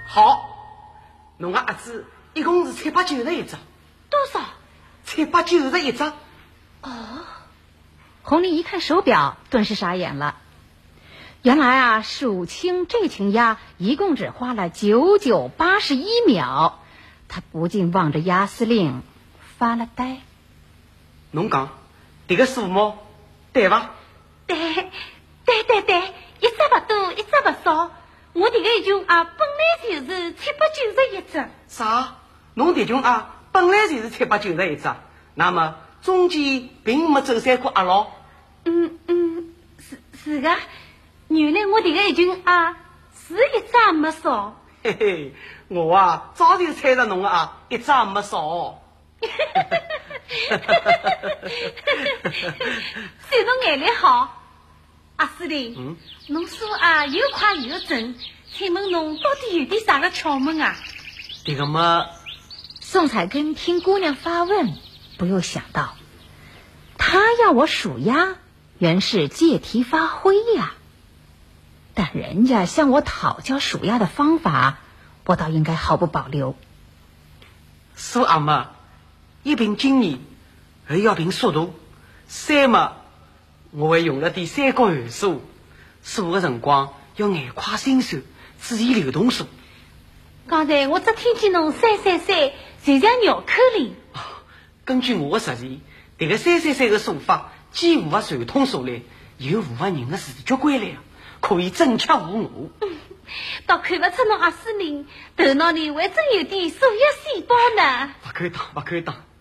好，侬个儿子一共是791只。 多少 ？791只。 哦， 红丽一看手表，顿时傻眼了。原来啊，数清这群鸭一共只花了9981秒。他不禁望着鸭司令发了呆。 侬讲这个数目对吧？ 对，一只不多，一只不少。我这个群啊，本来就是791只。 啥？侬这群啊，本来就是791只，那么中间并没走散过鸭咯？ 是的。原来我这个群啊，是一只也没少。 嘿嘿，我啊早就猜着侬啊，一只也没少。 算侬眼力好，阿司令，侬说啊又快又准，请问侬到底有点啥个窍门啊？ 这个嘛， 宋彩根听姑娘发问，不由想到，她要我数鸭，原是借题发挥呀。但人家向我讨教数鸭的方法，我倒应该毫不保留。 数鸭嘛，一凭经验，二要凭速度。三嘛，我会用了点三角函数，数的辰光要眼快心算，注意流动数。 刚才我只听见侬333，就像绕口令。 根据我的实践，这个333的数法既符合传统数理，又符合人的视觉规律，可以正确无误。 倒看不出侬阿司令头脑里还真有点数学细胞呢。 不敢当。